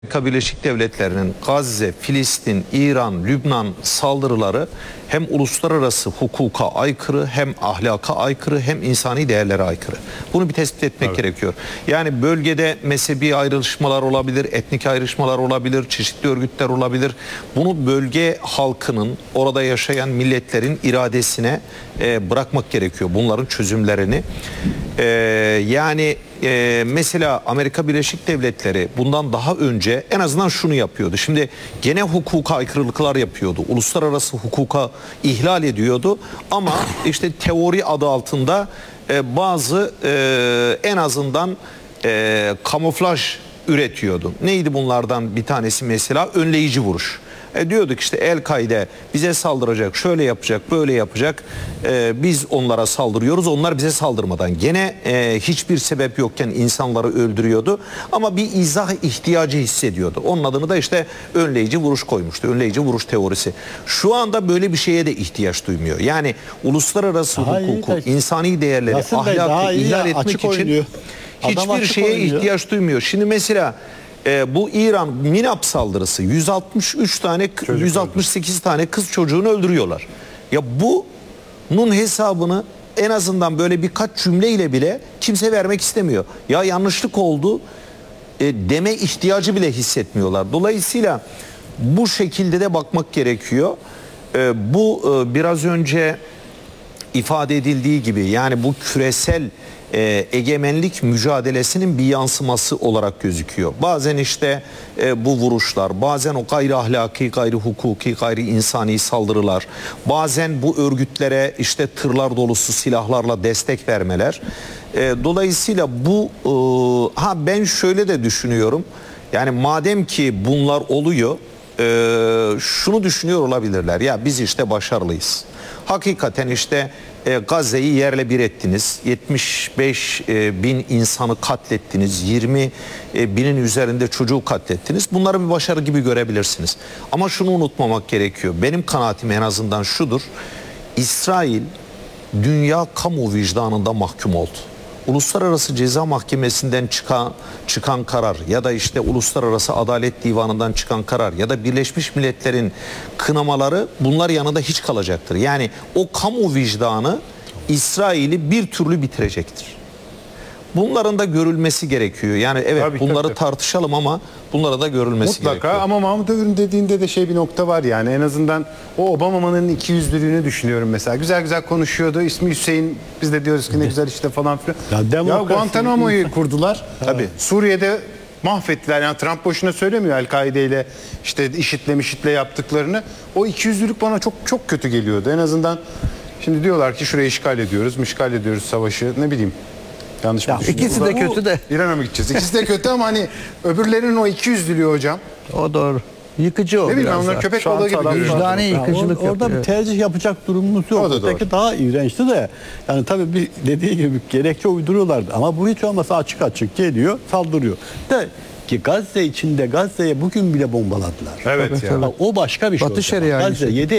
Amerika Birleşik Devletleri'nin Gazze, Filistin, İran, Lübnan saldırıları hem uluslararası hukuka aykırı, hem ahlaka aykırı, hem insani değerlere aykırı. Bunu bir tespit etmek gerekiyor. Yani bölgede mezhebi ayrışmalar olabilir, etnik ayrışmalar olabilir, çeşitli örgütler olabilir. Bunu bölge halkının, orada yaşayan milletlerin iradesine bırakmak gerekiyor. Bunların çözümlerini. Mesela Amerika Birleşik Devletleri bundan daha önce en azından şunu yapıyordu. Şimdi gene hukuka aykırılıklar yapıyordu. Uluslararası hukuka ihlal ediyordu. Ama işte teori adı altında bazı en azından kamuflaj üretiyordu. Neydi bunlardan bir tanesi mesela? Önleyici vuruş. Diyorduk işte El-Kaide bize saldıracak, şöyle yapacak, böyle yapacak. Biz onlara saldırıyoruz, onlar bize saldırmadan. Gene hiçbir sebep yokken insanları öldürüyordu. Ama bir izah ihtiyacı hissediyordu. Onun adını da işte önleyici vuruş koymuştu. Önleyici vuruş teorisi. Şu anda böyle bir şeye de ihtiyaç duymuyor. Yani uluslararası hukuku, insani değerleri, ahlakı ihlal etmek için hiçbir şeye ihtiyaç duymuyor. Şimdi mesela bu İran Minab saldırısı 168 tane kız çocuğunu öldürüyorlar. Ya bunun hesabını en azından böyle birkaç cümleyle bile kimse vermek istemiyor. Ya yanlışlık oldu deme ihtiyacı bile hissetmiyorlar. Dolayısıyla bu şekilde de bakmak gerekiyor. Bu biraz önce ifade edildiği gibi yani bu küresel egemenlik mücadelesinin bir yansıması olarak gözüküyor. Bazen işte bu vuruşlar, bazen o gayri ahlaki, gayri hukuki, gayri insani saldırılar, bazen bu örgütlere işte tırlar dolusu silahlarla destek vermeler. Dolayısıyla ben şöyle de düşünüyorum. Yani madem ki bunlar oluyor, şunu düşünüyor olabilirler. Ya biz işte başarılıyız. Hakikaten işte Gazze'yi yerle bir ettiniz. 75 bin insanı katlettiniz. 20 binin üzerinde çocuğu katlettiniz. Bunları bir başarı gibi görebilirsiniz. Ama şunu unutmamak gerekiyor. Benim kanaatim en azından şudur. İsrail dünya kamu vicdanında mahkum oldu. Uluslararası Ceza Mahkemesi'nden çıkan karar ya da işte Uluslararası Adalet Divanı'ndan çıkan karar ya da Birleşmiş Milletler'in kınamaları bunlar yanında hiç kalacaktır. Yani o kamu vicdanı İsrail'i bir türlü bitirecektir. Bunların da görülmesi gerekiyor. Yani evet tabii. Tartışalım ama bunlara da görülmesi gerekiyor. Ama Mahmut Övür'ün dediğinde de bir nokta var yani en azından o Obama'nın ikiyüzlülüğünü düşünüyorum mesela. Güzel güzel konuşuyordu. İsmi Hüseyin. Biz de diyoruz ki ne güzel işte falan filan. Ya Guantanamo'yu kurdular. Tabii. Suriye'de mahvettiler. Yani Trump boşuna söylemiyor El-Kaide ile işte IŞİD'le yaptıklarını. O ikiyüzlülük bana çok çok kötü geliyordu. En azından şimdi diyorlar ki şurayı işgal ediyoruz savaşı ne bileyim. Yanlış mı düşünüyorum? İkisi de kötü de. İran'a mı gideceğiz? İkisi de kötü ama hani öbürlerinin o ikiyüzlülüğü hocam. O doğru. Yıkıcı o. Ne bileyim onları köpek balığı gibi görüyorum. Vicdani yıkıcılık orada bir tercih yapacak durumumuz yok. Öteki daha iğrençti de. Yani tabii bir dediği gibi gerekçe uyduruyorlardı. Ama bu hiç olmasa açık açık geliyor, saldırıyor. Ki Gazze içinde Gazze'ye bugün bile bombaladılar. Evet ya. O başka bir şey. Batı Şeria Gazze 7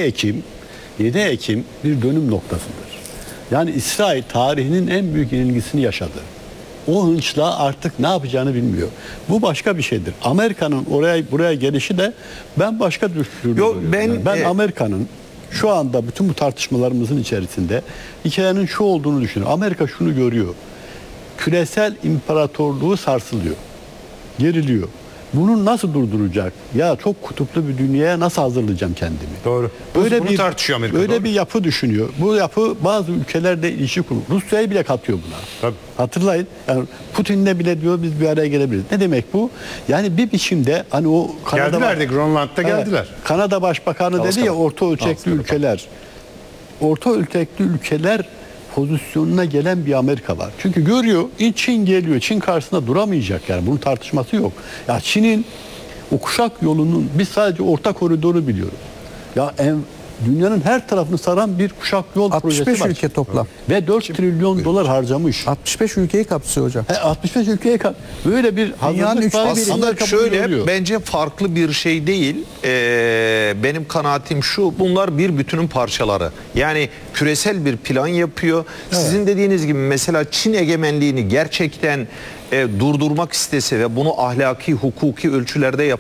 Ekim bir dönüm noktasıdır. Yani İsrail tarihinin en büyük yenilgisini yaşadı. O hınçla artık ne yapacağını bilmiyor. Bu başka bir şeydir. Amerika'nın buraya gelişi de ben başka düşünüyorum. Ben Amerika'nın şu anda bütün bu tartışmalarımızın içerisinde hikayenin şu olduğunu düşünüyorum. Amerika şunu görüyor. Küresel imparatorluğu sarsılıyor. Geriliyor. Bunu nasıl durduracak? Ya çok kutuplu bir dünyaya nasıl hazırlayacağım kendimi? Doğru. Bunu tartışıyor Amerika. Böyle bir yapı düşünüyor. Bu yapı bazı ülkelerde ilişki kuruyor. Rusya'yı bile katıyor buna. Tabii. Hatırlayın. Yani Putin'le bile diyor biz bir araya gelebiliriz. Ne demek bu? Yani bir biçimde hani o geldiler de Grönland'da geldiler. Kanada Başbakanı dedi ya orta ölçekli ülkeler. Orta ölçekli ülkeler pozisyonuna gelen bir Amerika var. Çünkü görüyor, Çin geliyor. Çin karşısında duramayacak yani. Bunun tartışması yok. Ya Çin'in o kuşak yolunun biz sadece orta koridoru biliyoruz. Ya dünyanın her tarafını saran bir kuşak yol projesi var. 65 ülke toplam. Ve 4 trilyon dolar harcamış. 65 ülkeyi kapsıyor hocam. 65 ülkeye böyle bir hazırlık var. Aslında şöyle bence farklı bir şey değil. Benim kanaatim şu. Bunlar bir bütünün parçaları. Yani küresel bir plan yapıyor. Evet. Sizin dediğiniz gibi mesela Çin egemenliğini gerçekten durdurmak istese ve bunu ahlaki, hukuki ölçülerde